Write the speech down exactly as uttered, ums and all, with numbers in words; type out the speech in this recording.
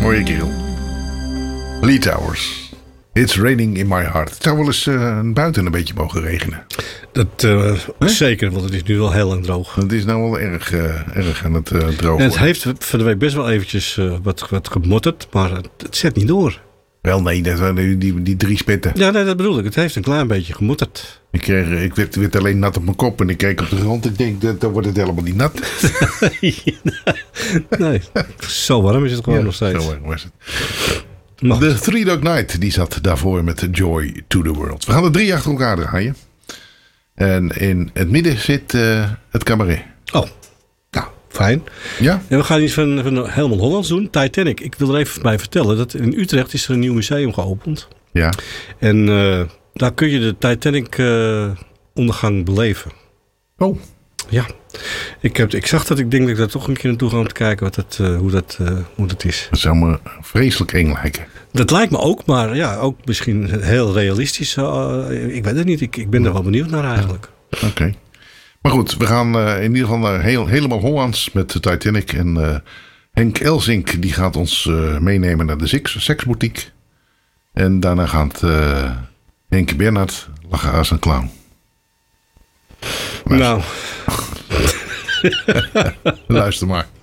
mooie kerel. Lee Towers. It's raining in my heart. Het zou wel eens uh, buiten een beetje mogen regenen. Dat uh, zeker, want het is nu wel heel lang droog. Het is nou wel erg, uh, erg aan het uh, droog en het worden. heeft van de week best wel eventjes uh, wat, wat gemotterd, maar het, het zet niet door. Wel nee, dat waren die, die, die drie spitten. Ja, nee, dat bedoel ik. Het heeft een klein beetje gemotterd. Ik, kreeg, ik werd, werd alleen nat op mijn kop en ik keek op de grond. Ik denk, dat, dan wordt het helemaal niet nat. Nee, zo warm is het gewoon ja, nog steeds. Zo warm was het. De Three Dog Night, die zat daarvoor met Joy to the World. We gaan er drie achter elkaar draaien. En in het midden zit uh, het cabaret. Oh, nou, fijn. Ja? En we gaan iets van, van helemaal Hollands doen. Titanic. Ik wil er even bij vertellen dat in Utrecht is er een nieuw museum geopend. Ja. En uh, daar kun je de Titanic uh, ondergang beleven. Oh. Ja. Ik, heb, ik zag dat. Ik denk dat ik daar toch een keer naartoe ga om te kijken wat dat, uh, hoe, dat, uh, hoe dat is. Dat zou me vreselijk eng lijken. Dat lijkt me ook, maar ja, ook misschien heel realistisch. Uh, ik weet het niet. Ik, ik ben er wel benieuwd naar eigenlijk. Oké. Okay. Maar goed, we gaan uh, in ieder geval naar heel, helemaal Hollands met de Titanic. En uh, Henk Elsink die gaat ons uh, meenemen naar de seks, seksboutique. En daarna gaat uh, Henk Bernhard lachen als een clown. Nou. Luister maar.